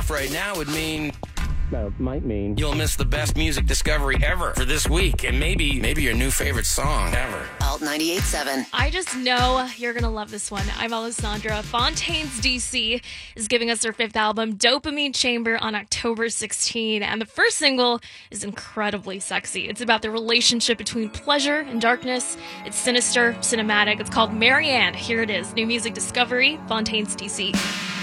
off right now would mean... Well, it might mean you'll miss the best music discovery ever for this week, and maybe your new favorite song ever. Alt 98.7. I just know you're going to love this one. I'm Alessandra. Fontaines DC is giving us their 5th album, Dopamine Chamber, on October 16. And the first single is incredibly sexy. It's about the relationship between pleasure and darkness. It's sinister, cinematic. It's called Marianne. Here it is. New music discovery, Fontaines DC.